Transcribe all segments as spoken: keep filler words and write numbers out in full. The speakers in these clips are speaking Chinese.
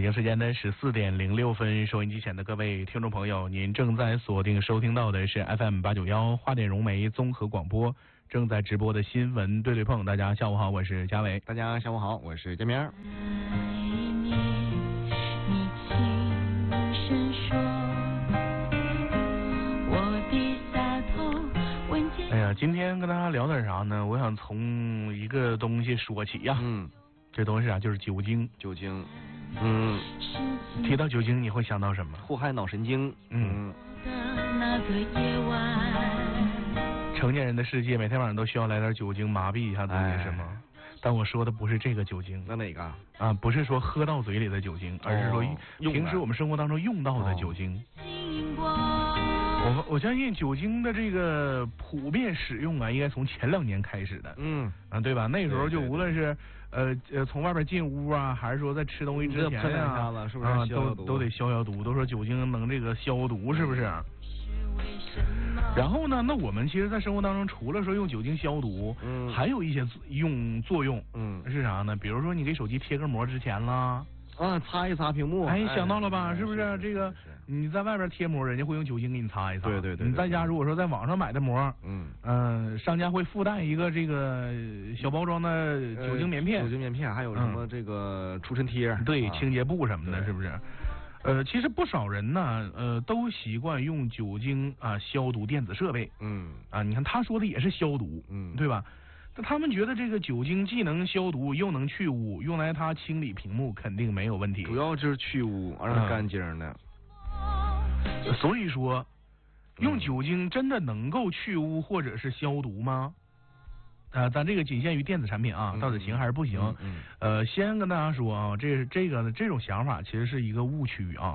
北京时间的十四点零六分，收音机前的各位听众朋友，您正在锁定收听到的是 F M 八九幺花点融媒综合广播，正在直播的新闻对对碰。大家下午好，我是嘉伟。 大家下午好，我是建明。 哎呀，今天跟大家聊点啥呢？我想从一个东西说起呀。 嗯， 这东西啊就是酒精。 酒精。嗯， 提到酒精，你会想到什么？ 祸害脑神经。 嗯。成年人的世界，每天晚上都需要来点酒精麻痹一下自己，是吗？哎、但我说的不是这个酒精。 那哪个？ 啊，不是说喝到嘴里的酒精，而是说平时我们生活当中用到的酒精。哦、我我相信酒精的这个普遍使用啊，应该从前两年开始的。 嗯。 啊，对吧？那时候就无论是呃呃从外边进屋啊，还是说在吃东西之前啊， 是不是啊都都得消消毒，都说酒精能这个消毒，是不是？然后呢，那我们其实，在生活当中，除了说用酒精消毒，嗯，还有一些用作用，嗯，是啥呢？比如说，你给手机贴个膜之前啦， 啊，擦一擦屏幕， 哎，想到了吧？哎、是不是？是是这个你在外边贴膜，人家会用酒精给你擦一擦。 对对 对, 对。 你在家如果说在网上买的膜，嗯嗯、呃，商家会附带一个这个小包装的酒精棉片， 呃、酒精棉片，还有什么这个除尘贴， 嗯、对、 啊， 清洁布什么的，是不是？呃，其实不少人呢，呃，都习惯用酒精啊消毒电子设备。嗯。啊，你看他说的也是消毒，嗯，对吧？那他们觉得这个酒精既能消毒又能去污，用来它清理屏幕肯定没有问题。 主要就是去污，让它干净的。 嗯。所以说，用酒精真的能够去污或者是消毒吗？啊、呃，咱这个仅限于电子产品啊，到底行还是不行？嗯嗯、呃，先跟大家说啊，这这个这种想法其实是一个误区啊。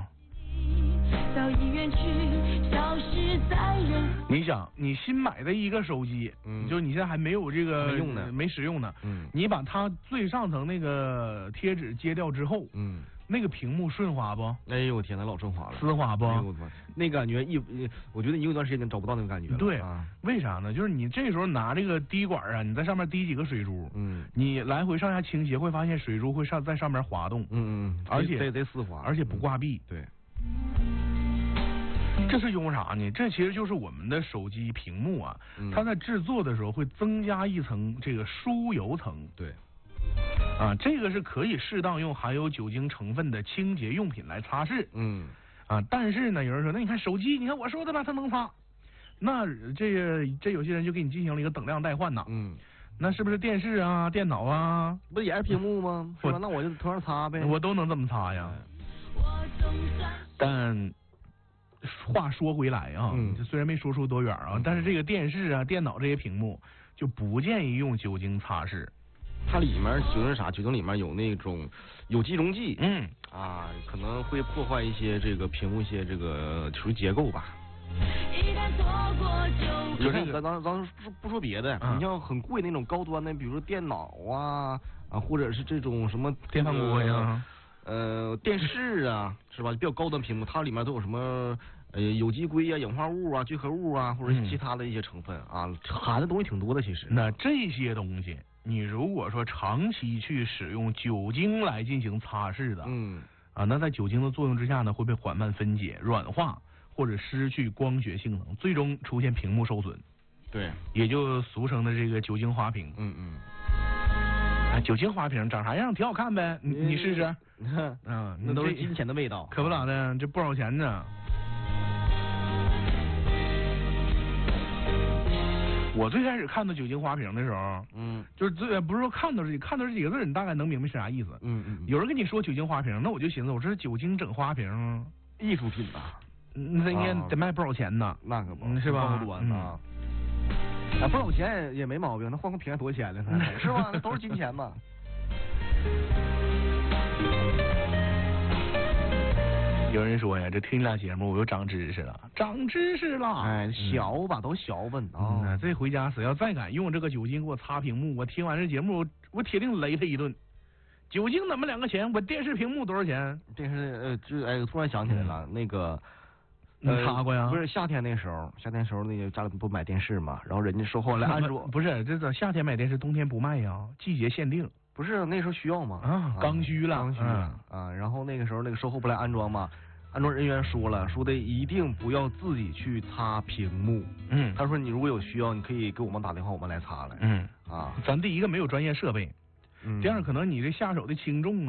你想，你新买的一个手机，嗯，就你现在还没有这个没用呢， 没使用呢，嗯，你把它最上层那个贴纸揭掉之后，嗯。那个屏幕顺滑不？ 哎呦我天，那老顺滑了， 丝滑不？哎呦那感觉一，我觉得你有一段时间找不到那个感觉了。 对，啊、为啥呢？就是你这时候拿这个滴管啊，你在上面滴几个水珠，嗯，你来回上下倾斜，会发现水珠会上在上面滑动， 嗯嗯， 而且得得丝滑， 而且不挂壁。 对。 这是因为啥呢？这其实就是我们的手机屏幕啊，嗯、它在制作的时候会增加一层这个疏油层。 对。 啊，这个是可以适当用含有酒精成分的清洁用品来擦拭。嗯。啊，但是呢，有人说，那你看手机，你看我说的吧，它能擦。那这个这有些人就给你进行了一个等量代换呐。嗯。那是不是电视啊、电脑啊， 不也是屏幕吗？是吧？那我就同样擦呗。 我都能这么擦呀。但话说回来啊，嗯、虽然没说出多远啊，嗯、但是这个电视啊、电脑这些屏幕就不建议用酒精擦拭。 它里面酒精啥？酒精里面有那种有机溶剂， 嗯啊，可能会破坏一些这个屏幕一些这个属于结构吧。有这个，咱咱咱不说别的，嗯、你像很贵那种高端的，比如说电脑啊啊，或者是这种什么电饭锅呀， 呃，电视啊，是吧？比较高端屏幕，它里面都有什么呃有机硅啊、氧化物啊、聚合物啊，或者其他的一些成分啊，含的东西挺多的。其实， 那这些东西。你如果说长期去使用酒精来进行擦拭的，嗯啊，那在酒精的作用之下呢，会被缓慢分解、软化或者失去光学性能，最终出现屏幕受损。 对， 也就俗称的这个酒精花屏。 嗯嗯。 啊，酒精花屏长啥样？挺好看呗，你你试试。 嗯，那都是金钱的味道。 可不咋的，这不少钱呢。我最开始看到酒精花屏的时候，嗯，就是最不是说看到这看到这几个字，你大概能明白是啥意思。嗯嗯。有人跟你说酒精花屏，那我就寻思，我这是酒精整花屏， 艺术品吧？ 那应该得卖不少钱呢。 那可不， 是吧？ 高端啊。啊，不少钱也没毛病，那换个屏还多钱呢，是吧？那都是金钱嘛。 有人说呀，这听俩节目我又长知识了，长知识了。 哎，小吧、嗯、都小问啊、 嗯！这回家谁要再敢用这个酒精给我擦屏幕，我听完这节目，我我铁定雷他一顿。酒精怎么两个钱？我电视屏幕多少钱？ 电视呃，就哎，突然想起来了，嗯、那个你擦过呀？ 不是夏天那时候，夏天时候那个家里不买电视嘛，然后人家售后来安卓， 不是这咋夏天买电视，冬天不卖呀？季节限定。 不是那时候需要嘛？ 啊，刚需了， 刚需了啊。然后那个时候那个售后不来安装嘛，安装人员说了，说的一定不要自己去擦屏幕。 嗯， 他说你如果有需要，你可以给我们打电话，我们来擦来。 嗯啊， 咱第一个没有专业设备， 嗯， 第二可能你这下手的轻重啊。